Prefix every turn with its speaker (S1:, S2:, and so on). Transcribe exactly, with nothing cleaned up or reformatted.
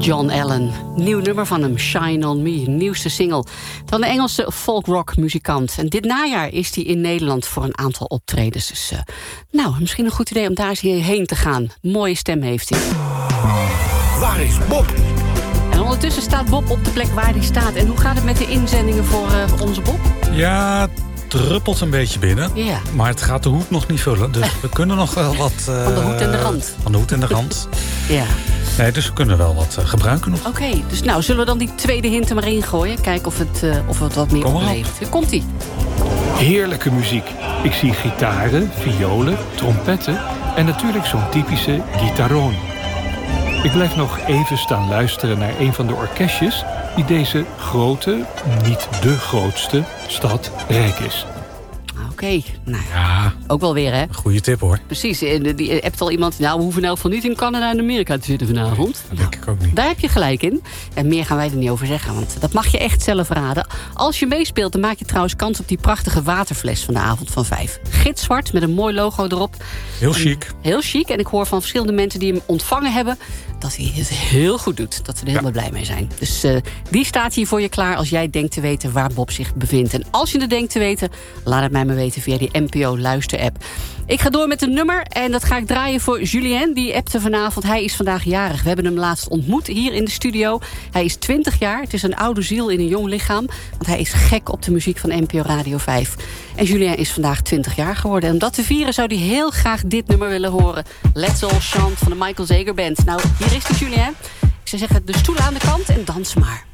S1: John Allen. Nieuw nummer van hem, Shine On Me, nieuwste single van de Engelse folk-rock muzikant. En dit najaar is hij in Nederland voor een aantal optredens. Dus uh, nou, misschien een goed idee om daar eens heen te gaan. Mooie stem heeft hij.
S2: Waar is Bob?
S1: En ondertussen staat Bob op de plek waar hij staat. En hoe gaat het met de inzendingen voor uh, onze Bob?
S3: Ja, druppelt een beetje binnen.
S1: Ja.
S3: Maar het gaat de hoed nog niet vullen. Dus we kunnen nog wel wat... Uh,
S1: van de hoed en de rand.
S3: Van de hoed en de rand.
S1: Ja.
S3: Nee, dus we kunnen wel wat uh, gebruiken nog.
S1: Oké, okay, dus nou, zullen we dan die tweede hint er maar ingooien? Kijken of het, uh, of het wat meer
S3: Kom
S1: oplevert. Komt-ie.
S2: Heerlijke muziek. Ik zie gitaren, violen, trompetten en natuurlijk zo'n typische guitarone. Ik blijf nog even staan luisteren naar een van de orkestjes die deze grote, niet de grootste, stad rijk is.
S1: Oké, okay, nou
S3: ja,
S1: ook wel weer, hè?
S3: Een goede tip, hoor.
S1: Precies, die hebt al iemand... Nou, we hoeven in elk geval niet in Canada en Amerika te zitten vanavond.
S3: Nee, dat denk ik ook niet.
S1: Daar heb je gelijk in. En meer gaan wij er niet over zeggen, want dat mag je echt zelf raden. Als je meespeelt, dan maak je trouwens kans op die prachtige waterfles van de avond van vijf. Gitzwart, met een mooi logo erop.
S3: Heel chic.
S1: En, heel chic. En ik hoor van verschillende mensen die hem ontvangen hebben dat hij het heel goed doet. Dat ze er helemaal ja. blij mee zijn. Dus uh, die staat hier voor je klaar als jij denkt te weten waar Bob zich bevindt. En als je het denkt te weten, laat het mij maar weten via die N P O luisterapp. Ik ga door met een nummer en dat ga ik draaien voor Julien. Die appte vanavond. Hij is vandaag jarig. We hebben hem laatst ontmoet hier in de studio. Hij is twintig jaar. Het is een oude ziel in een jong lichaam. Want hij is gek op de muziek van N P O Radio vijf. En Julien is vandaag twintig jaar geworden. En om dat te vieren zou hij heel graag dit nummer willen horen. Let's All Chant van de Michael Zager Band. Nou, hier is de Julien. Ik zou zeggen, de stoelen aan de kant en dans maar.